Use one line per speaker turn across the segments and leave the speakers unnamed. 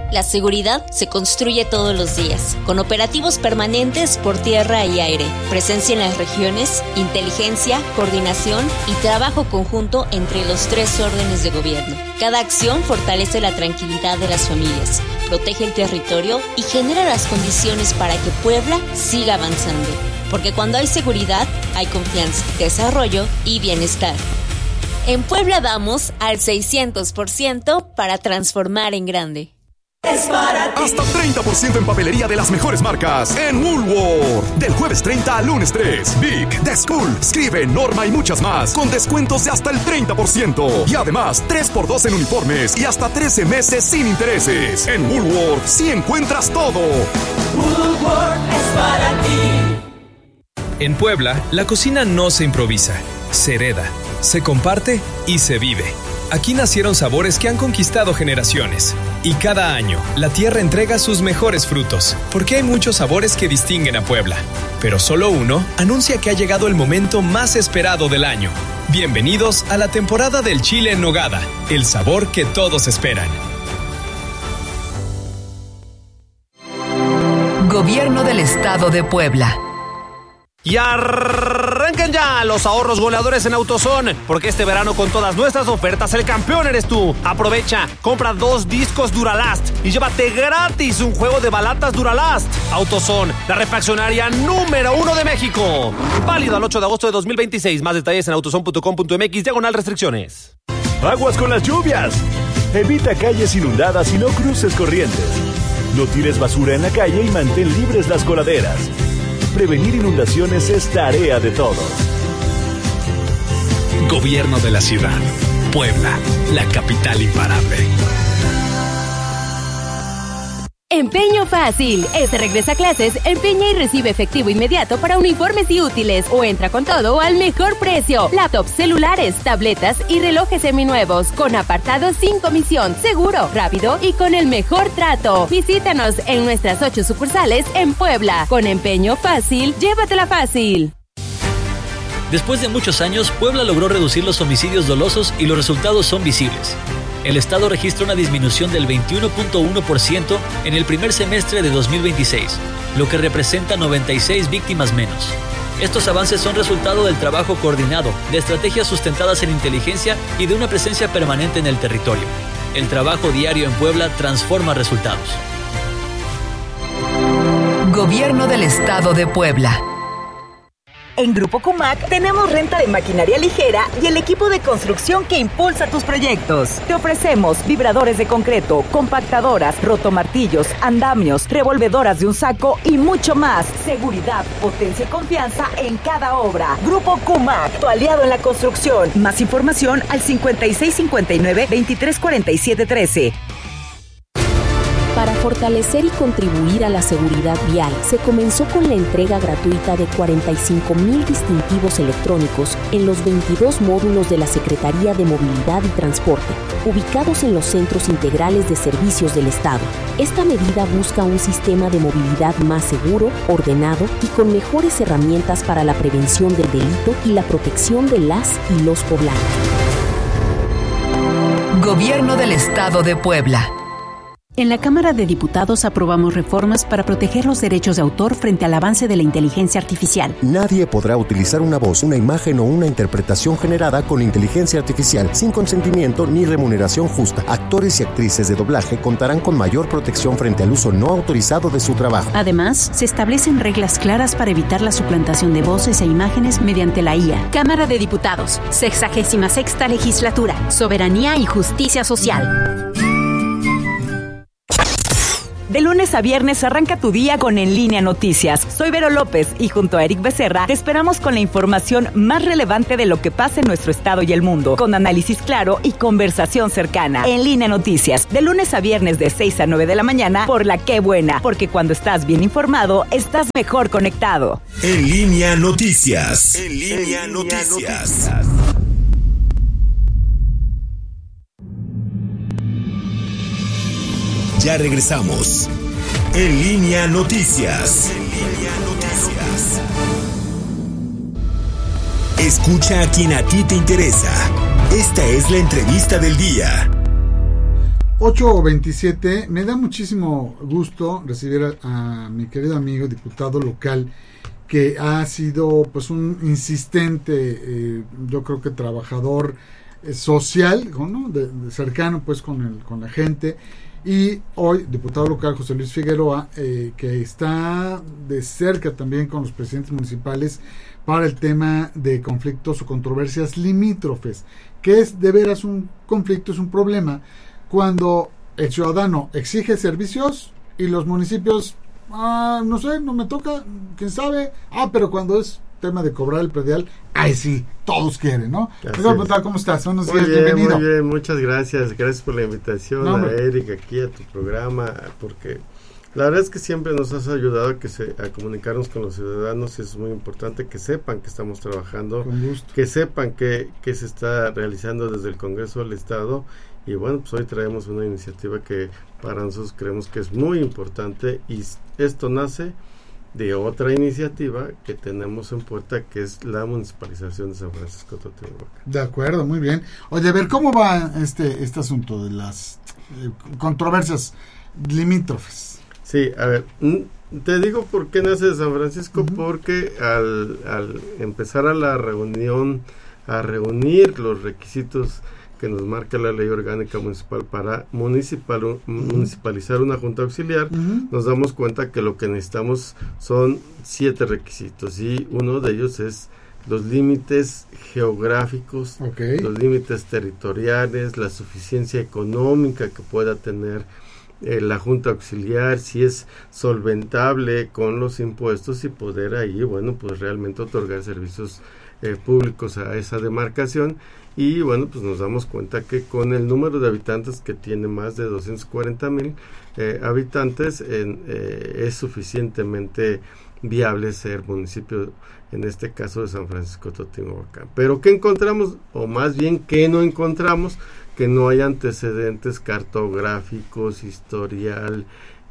La seguridad se construye todos los días, con operativos permanentes por tierra y aire, presencia en las regiones, inteligencia, coordinación y trabajo conjunto entre los 3 órdenes de gobierno. Cada acción fortalece la tranquilidad de las familias, protege el territorio y genera las condiciones para que Puebla siga avanzando. Porque cuando hay seguridad, hay confianza, desarrollo y bienestar. En Puebla vamos al 600% para transformar en grande.
Es para ti.
Hasta 30% en papelería de las mejores marcas en Woolworth. Del jueves 30 al lunes 3. Vic, The School, Scribe, Norma y muchas más. Con descuentos de hasta el 30%. Y además 3x2 en uniformes y hasta 13 meses sin intereses. En Woolworth sí encuentras todo.
Woolworth es para ti.
En Puebla, la cocina no se improvisa, se hereda, se comparte y se vive. Aquí nacieron sabores que han conquistado generaciones. Y cada año, la tierra entrega sus mejores frutos, porque hay muchos sabores que distinguen a Puebla. Pero solo uno anuncia que ha llegado el momento más esperado del año. Bienvenidos a la temporada del chile en nogada, el sabor que todos esperan.
Gobierno del Estado de Puebla.
Y arrancan ya los ahorros goleadores en AutoZone, porque este verano con todas nuestras ofertas el campeón eres tú. Aprovecha, compra 2 discos Duralast y llévate gratis un juego de balatas Duralast. AutoZone, la refaccionaria número 1 de México. Válido al 8 de agosto de 2026. Más detalles en autozone.com.mx/restricciones.
Aguas con las lluvias. Evita calles inundadas y no cruces corrientes. No tires basura en la calle y mantén libres las coladeras. Prevenir inundaciones es tarea de todos.
Gobierno de la ciudad. Puebla, la capital imparable.
Empeño Fácil. Regresa a clases, empeña y recibe efectivo inmediato para uniformes y útiles o entra con todo al mejor precio. Laptops, celulares, tabletas y relojes seminuevos con apartado sin comisión, seguro, rápido y con el mejor trato. Visítanos en nuestras 8 sucursales en Puebla. Con Empeño Fácil, llévatela fácil.
Después de muchos años, Puebla logró reducir los homicidios dolosos y los resultados son visibles. El Estado registra una disminución del 21.1% en el primer semestre de 2026, lo que representa 96 víctimas menos. Estos avances son resultado del trabajo coordinado, de estrategias sustentadas en inteligencia y de una presencia permanente en el territorio. El trabajo diario en Puebla transforma resultados.
Gobierno del Estado de Puebla.
En Grupo Cumac tenemos renta de maquinaria ligera y el equipo de construcción que impulsa tus proyectos. Te ofrecemos vibradores de concreto, compactadoras, rotomartillos, andamios, revolvedoras de un saco y mucho más. Seguridad, potencia y confianza en cada obra. Grupo Cumac, tu aliado en la construcción. Más información al 5659-234713.
Para fortalecer y contribuir a la seguridad vial, se comenzó con la entrega gratuita de 45,000 distintivos electrónicos en los 22 módulos de la Secretaría de Movilidad y Transporte, ubicados en los centros integrales de servicios del Estado. Esta medida busca un sistema de movilidad más seguro, ordenado y con mejores herramientas para la prevención del delito y la protección de las y los poblanos.
Gobierno del Estado de Puebla.
En la Cámara de Diputados aprobamos reformas para proteger los derechos de autor frente al avance de la inteligencia artificial.
Nadie podrá utilizar una voz, una imagen o una interpretación generada con inteligencia artificial sin consentimiento ni remuneración justa. Actores y actrices de doblaje contarán con mayor protección frente al uso no autorizado de su trabajo.
Además, se establecen reglas claras para evitar la suplantación de voces e imágenes mediante la IA.
Cámara de Diputados, 66ª Legislatura, Soberanía y Justicia Social.
De lunes a viernes arranca tu día con En Línea Noticias. Soy Vero López y junto a Eric Becerra te esperamos con la información más relevante de lo que pasa en nuestro estado y el mundo, con análisis claro y conversación cercana. En Línea Noticias, de lunes a viernes de 6 a 9 de la mañana por La Qué Buena, porque cuando estás bien informado, estás mejor conectado.
En Línea Noticias. En Línea Noticias. Ya regresamos. En Línea Noticias. En Línea Noticias. Escucha a quien a ti te interesa. Esta es la entrevista del día.
8:27, me da muchísimo gusto recibir a mi querido amigo diputado local, que ha sido pues un insistente, yo creo que trabajador social, ¿no? de cercano pues con la gente, y hoy diputado local José Luis Figueroa, que está de cerca también con los presidentes municipales para el tema de conflictos o controversias limítrofes, que es de veras un conflicto, es un problema cuando el ciudadano exige servicios y los municipios, no sé, no me toca, quién sabe, pero cuando es tema de cobrar el predial, ahí sí, todos quieren, ¿no? ¿Cómo estás? Buenos días, bienvenido.
Muy bien, muchas gracias por la invitación, a Eric, aquí a tu programa, porque la verdad es que siempre nos has ayudado a comunicarnos con los ciudadanos, y es muy importante que sepan que estamos trabajando, que sepan que se está realizando desde el Congreso del Estado. Y bueno, pues hoy traemos una iniciativa que para nosotros creemos que es muy importante, y esto nace de otra iniciativa que tenemos en puerta, que es la municipalización de San Francisco Totihuacán.
De acuerdo, muy bien. Oye, a ver, ¿cómo va este asunto de las controversias limítrofes?
Sí, a ver, te digo por qué nace de San Francisco, porque al empezar a la reunión, a reunir los requisitos que nos marca la ley orgánica municipal para municipalizar una junta auxiliar, nos damos cuenta que lo que necesitamos son 7 requisitos, y uno de ellos es los límites geográficos, los límites territoriales, la suficiencia económica que pueda tener la junta auxiliar, si es solventable con los impuestos, y poder ahí, bueno, pues realmente otorgar servicios públicos a esa demarcación. Y bueno, pues nos damos cuenta que con el número de habitantes que tiene, más de 240,000 habitantes, es suficientemente viable ser municipio, en este caso de San Francisco Totihuacán. Pero ¿qué encontramos? O más bien, ¿qué no encontramos? Que no hay antecedentes cartográficos, historial,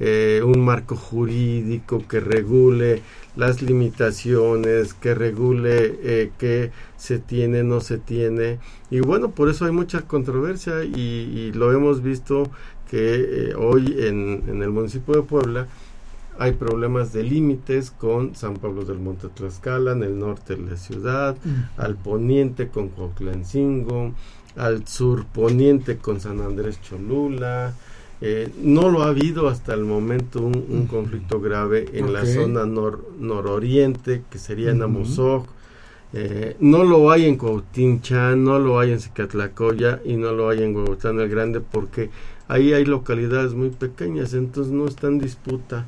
un marco jurídico que regule las limitaciones, que regule qué se tiene, no se tiene, y bueno, por eso hay mucha controversia, y lo hemos visto que hoy en el municipio de Puebla hay problemas de límites con San Pablo del Monte Tlaxcala, en el norte de la ciudad, al poniente con Cuautlancingo, al sur poniente con San Andrés Cholula. No lo ha habido hasta el momento un conflicto grave en la zona nororiente, que sería en Amozoc. No lo hay en Cuauhtinchán, no lo hay en Cicatlacoya, y no lo hay en Huehuetlán el Grande, porque ahí hay localidades muy pequeñas, entonces no está en disputa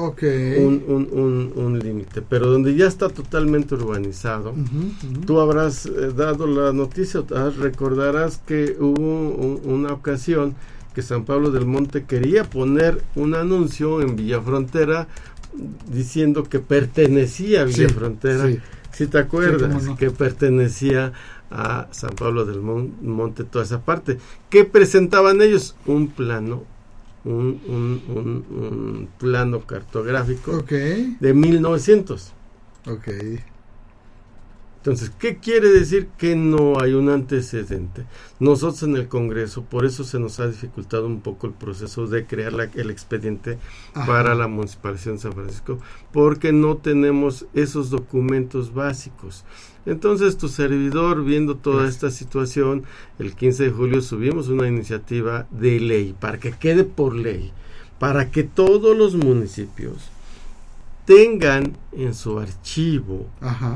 un límite. Pero donde ya está totalmente urbanizado, tú habrás dado la noticia, recordarás que hubo una ocasión que San Pablo del Monte quería poner un anuncio en Villafrontera diciendo que pertenecía a Villafrontera. Si te acuerdas, que pertenecía a San Pablo del Monte, toda esa parte. ¿Qué presentaban ellos? Un plano, un plano cartográfico de 1900. Entonces, ¿qué quiere decir? Que no hay un antecedente. Nosotros en el Congreso, por eso se nos ha dificultado un poco el proceso de crear el expediente para la municipalización de San Francisco, porque no tenemos esos documentos básicos. Entonces, tu servidor, viendo toda esta situación, el 15 de julio subimos una iniciativa de ley, para que quede por ley, para que todos los municipios tengan en su archivo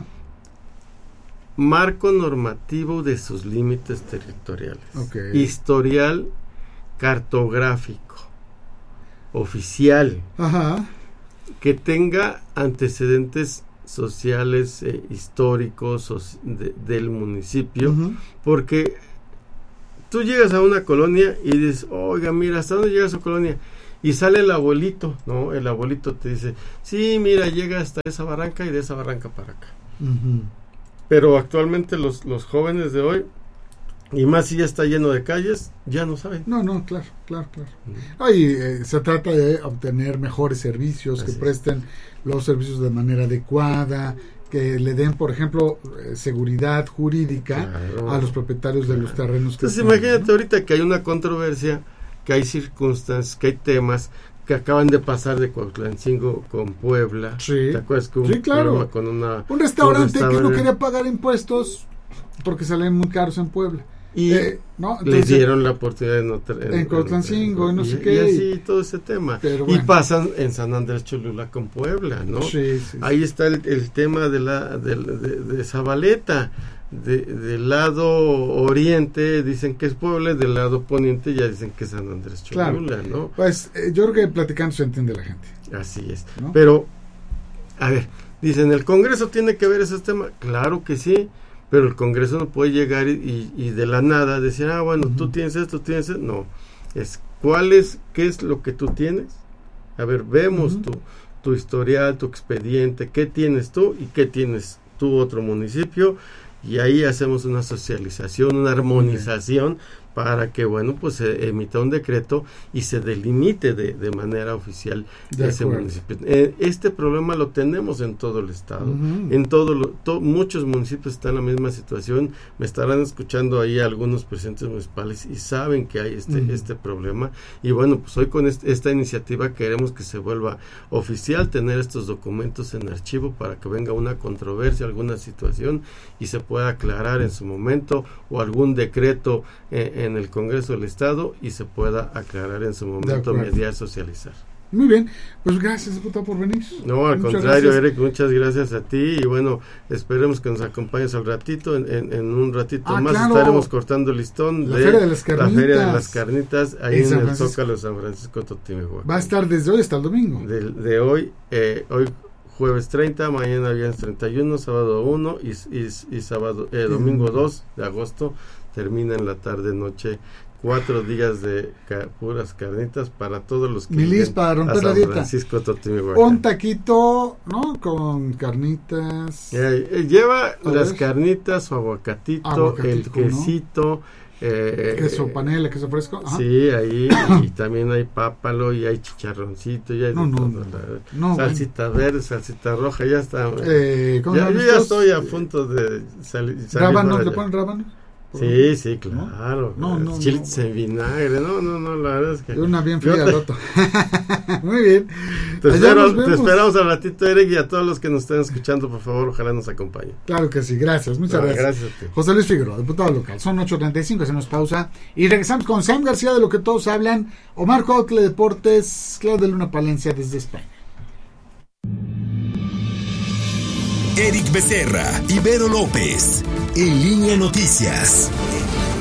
marco normativo de sus límites territoriales, historial cartográfico oficial, que tenga antecedentes sociales, históricos del municipio, porque tú llegas a una colonia y dices, oiga, mira, ¿hasta dónde llega su colonia? Y sale el abuelito, ¿no? El abuelito te dice, sí, mira, llega hasta esa barranca y de esa barranca para acá. Pero actualmente los jóvenes de hoy, y más si ya está lleno de calles, ya no saben.
No, claro. Se trata de obtener mejores servicios, que presten los servicios de manera adecuada, que le den, por ejemplo, seguridad jurídica a los propietarios de los terrenos.
Entonces imagínate ahorita que hay una controversia que hay circunstancias, que hay temas que acaban de pasar de Cuautlancingo con Puebla.
Sí.
¿Te acuerdas que hubo
sí, claro.
problema con
un restaurante que no quería pagar impuestos porque salen muy caros en Puebla?
Y
¿no?
les dieron la oportunidad
en Cuautlancingo y no sé qué.
Y así todo ese tema.
Pero bueno.
Y pasan en San Andrés Cholula con Puebla, ¿no?
Sí,
ahí está el tema de Zabaleta. Del lado oriente dicen que es Puebla, del lado poniente ya dicen que es San Andrés Cholula, claro. ¿no?
Pues yo creo que platicando se entiende la gente.
Así es.
¿No?
Pero, a ver, dicen, ¿el Congreso tiene que ver esos temas? Claro que sí, pero el Congreso no puede llegar y de la nada decir, bueno, tú tienes esto, tienes esto. No, es qué es lo que tú tienes. A ver, vemos tu historial, tu expediente, qué tienes tú y qué tienes tu otro municipio. Y ahí hacemos una socialización, una armonización para que, bueno, pues se emita un decreto y se delimite de manera oficial ese municipio. Este problema lo tenemos en todo el estado. En muchos municipios están en la misma situación. Me estarán escuchando ahí algunos presidentes municipales y saben que hay este problema. Y bueno, pues hoy con esta iniciativa queremos que se vuelva oficial, tener estos documentos en archivo para que venga una controversia, alguna situación y se pueda aclarar en su momento, o algún decreto en el Congreso del Estado y se pueda aclarar en su momento, mediar, socializar.
Muy bien, pues gracias, diputado, por venir.
No, al contrario, Eric, muchas gracias a ti y bueno, esperemos que nos acompañes al ratito, en un ratito más claro. Estaremos cortando el listón
de Feria de las Carnitas.
La Feria de las Carnitas ahí en el Zócalo de San Francisco Totimihuacán.
Va a estar desde hoy hasta el domingo.
De hoy jueves 30, mañana viernes 31, sábado 1 y sábado domingo 2 de agosto termina en la tarde-noche. 4 días de puras carnitas para todos los que
Milis para romper la dieta.
Francisco Totimihuacán.
Un taquito, ¿no? Con carnitas.
Lleva las carnitas, su aguacatito, el quesito. ¿No?
Queso panela, queso fresco. Ajá.
Sí, ahí y también hay pápalo y hay chicharroncito y hay salsita verde, salsita roja, ya está. Yo ya estoy a punto de salir.
¿Rábanos? ¿Le ponen rábanos?
Sí, claro. No, chiles en vinagre. No, la verdad es que.
Una bien fría al rato. Muy bien.
Te esperamos al ratito, Eric, y a todos los que nos estén escuchando, por favor, ojalá nos acompañen.
Claro que sí, gracias, muchas gracias.
Gracias a ti.
José Luis Figueroa, diputado local. Son 8:35, hacemos pausa y regresamos con Sam García de Lo que Todos Hablan, Omar Cuautle Deportes, Claudia Luna Palencia desde España.
Eric Becerra, Ibero López, En Línea Noticias.